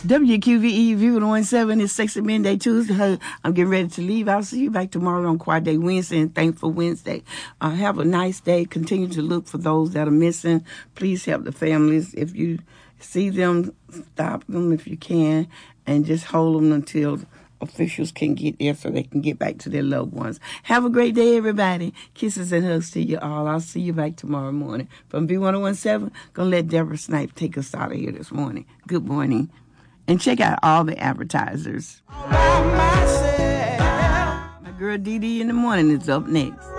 WQVE View 17 is Sexy Midday Tuesday. Hey, I'm getting ready to leave. I'll see you back tomorrow on Quad Day Wednesday and Thankful Wednesday. Have a nice day. Continue to look for those that are missing. Please help the families. If you see them, stop them if you can, and just hold them until officials can get there so they can get back to their loved ones. Have a great day, everybody. Kisses and hugs to you all. I'll see you back tomorrow morning. From V1017, going to let Deborah Snipe take us out of here this morning. Good morning. And check out all the advertisers. My girl Dee Dee in the morning is up next.